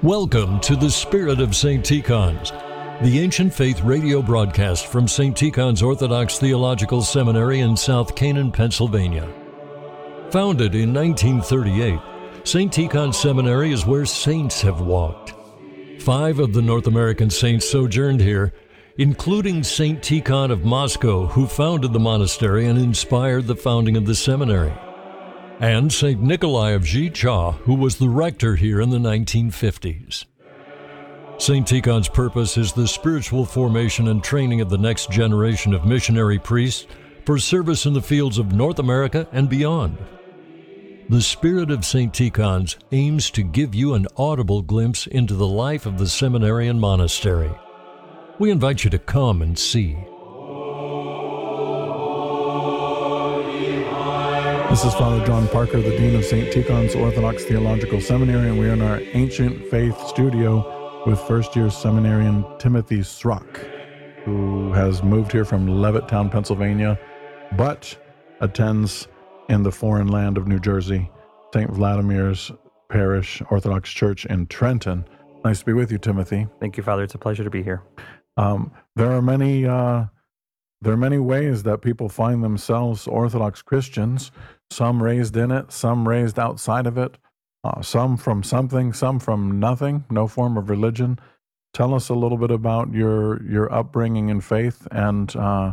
Welcome to the Spirit of St. Tikhon's, the ancient faith radio broadcast from St. Tikhon's Orthodox Theological Seminary in South Canaan, Pennsylvania. Founded in 1938, St. Tikhon's Seminary is where saints have walked. 5 of the North American saints sojourned here, including St. Tikhon of Moscow, who founded the monastery and inspired the founding of the seminary, and St. Nikolai of Xicha, who was the rector here in the 1950s. St. Tikhon's purpose is the spiritual formation and training of the next generation of missionary priests for service in the fields of North America and beyond. The Spirit of St. Tikhon's aims to give you an audible glimpse into the life of the seminary and monastery. We invite you to come and see. This is Father John Parker, the Dean of St. Tikhon's Orthodox Theological Seminary, and we are in our Ancient Faith studio with first-year seminarian Timothy Srock, who has moved here from Levittown, Pennsylvania, but attends in the foreign land of New Jersey, St. Vladimir's Parish Orthodox Church in Trenton. Nice to be with you, Timothy. Thank you, Father. It's a pleasure to be here. There are many ways that people find themselves Orthodox Christians, some raised in it, some raised outside of it, some from something, some from nothing, no form of religion. Tell us a little bit about your upbringing in faith and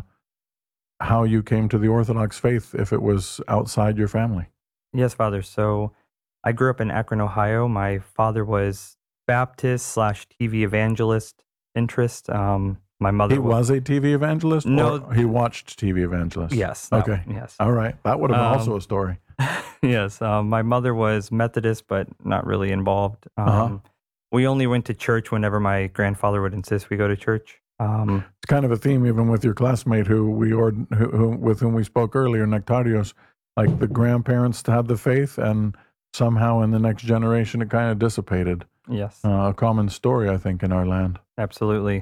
how you came to the Orthodox faith, if it was outside your family. Yes, Father. So I grew up in Akron, Ohio. My father was Baptist/TV evangelist interest. My mother was a TV evangelist? No. Or he watched TV evangelists? Yes. Okay. Yes. All right. That would have been also a story. Yes. My mother was Methodist, but not really involved. We only went to church whenever my grandfather would insist we go to church. It's kind of a theme even with your classmate with whom we spoke earlier, Nectarios. Like the grandparents had the faith, and somehow in the next generation it kind of dissipated. Yes. A common story, I think, in our land. Absolutely.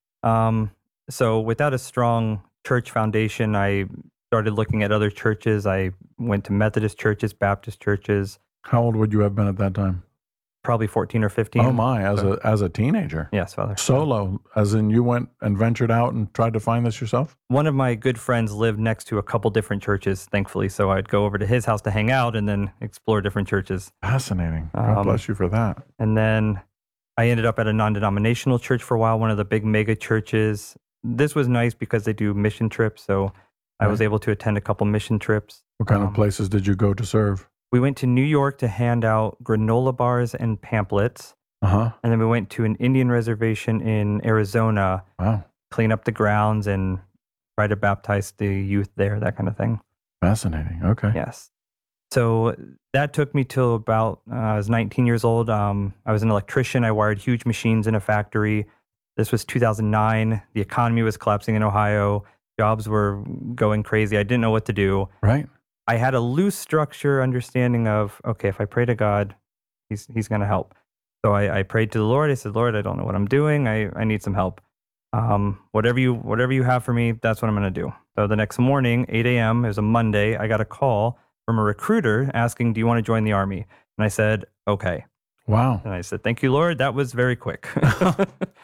So without a strong church foundation, I started looking at other churches. I went to Methodist churches, Baptist churches. How old would you have been at that time? Probably 14 or 15. Oh my, as a teenager? Yes, Father. Solo, as in you went and ventured out and tried to find this yourself? One of my good friends lived next to a couple different churches, thankfully, so I'd go over to his house to hang out and then explore different churches. Fascinating. God bless you for that. And then I ended up at a non-denominational church for a while, one of the big mega churches. This was nice because they do mission trips, so I was able to attend a couple mission trips. What kind of places did you go to serve? We went to New York to hand out granola bars and pamphlets. And then we went to an Indian reservation in Arizona, clean up the grounds and try to baptize the youth there, that kind of thing. Fascinating. Okay. Yes. So that took me till about, I was 19 years old. I was an electrician. I wired huge machines in a factory. This was 2009. The economy was collapsing in Ohio. Jobs were going crazy. I didn't know what to do. Right. I had a loose structure understanding of, okay, if I pray to God, he's going to help. So I prayed to the Lord. I said, Lord, I don't know what I'm doing. I need some help. Whatever you have for me, that's what I'm going to do. So the next morning, 8 a.m., it was a Monday, I got a call from a recruiter asking, do you want to join the Army? And I said, okay. Wow. And I said, thank you, Lord. That was very quick.